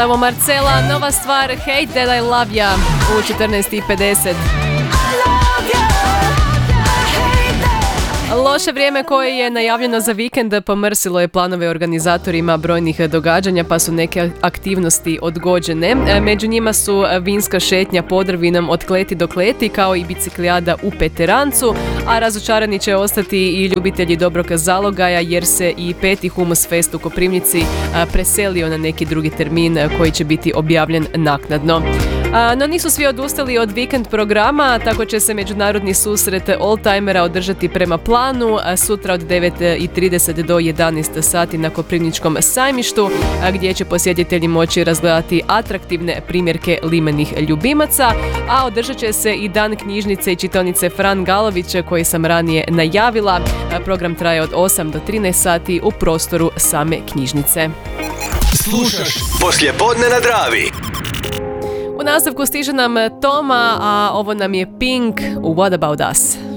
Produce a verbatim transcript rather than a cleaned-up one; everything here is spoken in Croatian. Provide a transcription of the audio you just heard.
Evo Marcela, nova stvar Hate That I Love Ya u četrnaest i pedeset. Loše vrijeme koje je najavljeno za vikend pomrsilo je planove organizatorima brojnih događanja, pa su neke aktivnosti odgođene. Među njima su vinska šetnja Podrvinom od kleti do kleti, kao i biciklijada u Peterancu, a razočarani će ostati i ljubitelji dobrog zalogaja, jer se i peti Humus Fest u Koprivnici preselio na neki drugi termin koji će biti objavljen naknadno. No nisu svi odustali od vikend programa, tako će se međunarodni susret oldtimera održati prema planu sutra od devet i trideset do jedanaest sati na Koprivničkom sajmištu, gdje će posjetitelji moći razgledati atraktivne primjerke limenih ljubimaca, a održat će se i dan knjižnice i čitaonice Fran Galović koji sam ranije najavila. Program traje od osam do trinaest sati u prostoru same knjižnice. Slušaš Poslijepodne na Dravi. U nastavku stiže nam Toma, a ovo nam je Pink u What About Us.